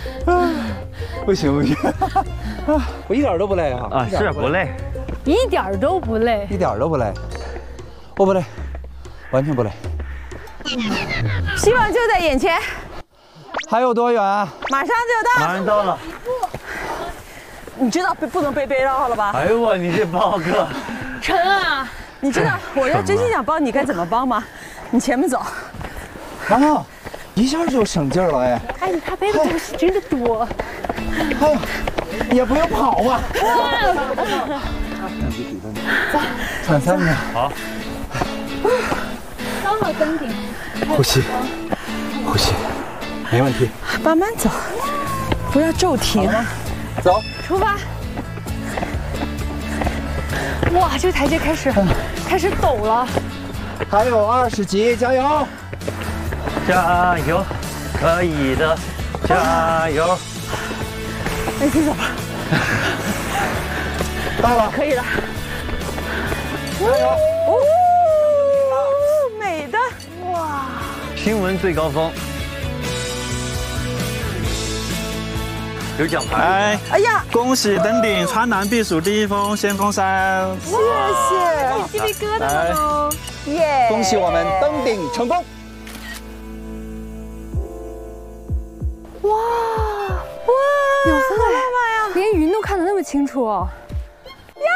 不行不行，我一点都不累啊！ 啊，是不累， 一点都不累， 一点都不累，我不累，完全不累。 希望就在眼前， 还有多远啊？ 马上就到。 马上到了。 你知道不能背包了吧？ 哎呦我，你这包哥， 沉啊！ 你知道我要真心想帮你该怎么帮吗？你前面走。 啊，一下就省劲儿了哎！ 哎，他背的东西真的多。 哎呀，也不用跑吧？转3秒。 好。 刚好登顶。 呼吸，呼吸，没问题。 慢慢走，不要骤停。 走， 出发！哇，这个台阶开始陡了。 还有20级，加油！ 加油，可以的，加油！ 哎，你走吧。 到了， 可以了。 加油！ 美的，哇！ 新闻最高峰，有奖牌。 哎呀， 恭喜登顶川南避暑第1峰先锋山！ 谢谢， 鸡皮疙瘩了都。 耶！ 恭喜我们登顶成功！ 哇哇， 有风哎！ 妈呀！ 连云都看得那么清楚哦。 呀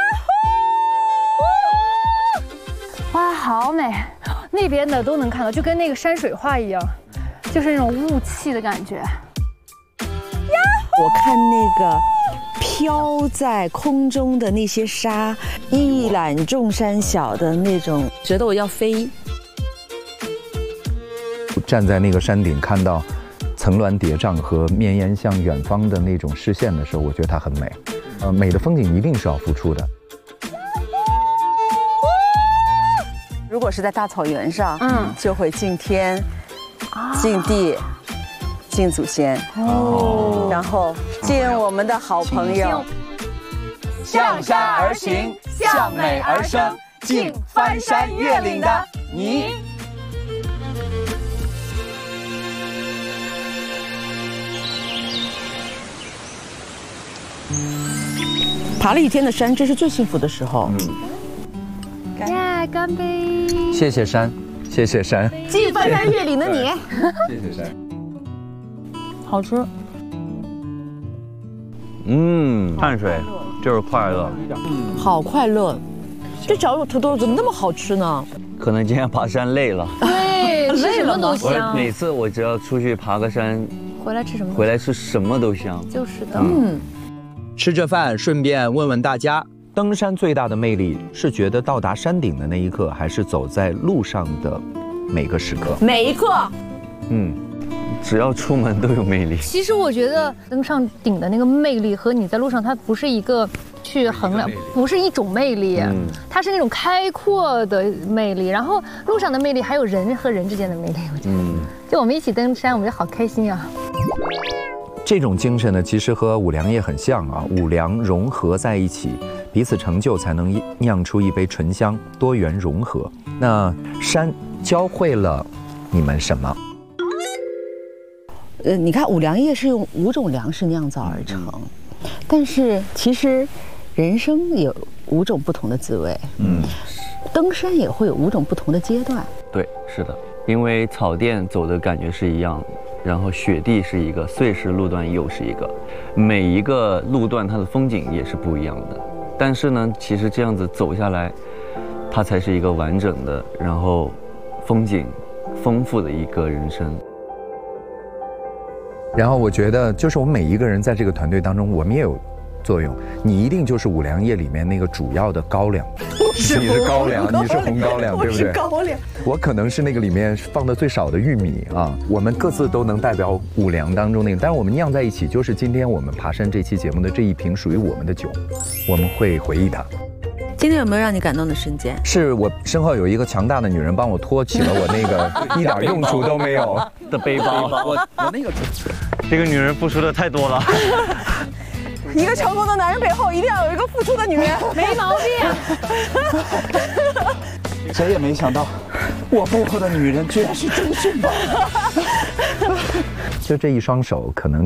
呼！哇，好美！那边的都能看到，就跟那个山水画一样，就是那种雾气的感觉。 我看那个飘在空中的那些沙，一览众山小的那种，觉得我要飞。 站在那个山顶，看到层峦叠嶂和绵延向远方的那种视线的时候，我觉得它很美。美的风景一定是要付出的。 如果是在大草原上，就会敬天、敬地、敬祖先，然后敬我们的好朋友。 向山而行，向美而生，敬翻山越岭的你。 爬了1天的山，这是最幸福的时候。 耶，干杯！ 谢谢山，谢谢山， 敬翻山越岭的你。 谢谢山。 好吃。 碳水就是快乐。 好快乐。这绞肉土豆怎么那么好吃呢？ 可能今天爬山累了。 对，吃什么都香。 每次我只要出去爬个山， 回来吃什么？ 回来吃什么都香。 就是的。 吃着饭，顺便问问大家，登山最大的魅力是觉得到达山顶的那一刻，还是走在路上的每个时刻？ 每一刻。 只要出门都有魅力。 其实我觉得登上顶的那个魅力和你在路上，它不是一个去衡量，不是一种魅力，它是那种开阔的魅力。然后路上的魅力还有人和人之间的魅力。我觉得，就我们一起登山，我们就好开心啊。 这种精神呢，其实和五粮液很像啊，五粮融合在一起，彼此成就，才能酿出一杯醇香，多元融合。那山教会了你们什么？ 你看五粮液是用5种粮食酿造而成，但是其实人生有5种不同的滋味。登山也会有5种不同的阶段。 对，是的，因为草甸走的感觉是一样的。然后雪地是一个，碎石路段又是一个，每一个路段它的风景也是不一样的。但是呢，其实这样子走下来，它才是一个完整的，然后风景丰富的一个人生。 然后我觉得，就是我们每一个人在这个团队当中，我们也有作用。你一定就是五粮液里面那个主要的高粱，你是高粱，你是红高粱，对不对？ 高粱。 我可能是那个里面放的最少的玉米啊。我们各自都能代表五粮当中那个，但是我们酿在一起，就是今天我们爬山这期节目的这一瓶属于我们的酒，我们会回忆它。 今天有没有让你感动的瞬间？ 是我身后有一个强大的女人帮我托起了我那个一点用处都没有的背包。 我那个这个女人付出的太多了。 一个成功的男人背后一定要有一个付出的女人， 没毛病。 谁也没想到，我背后的女人居然是周迅吧？ 就这一双手，可能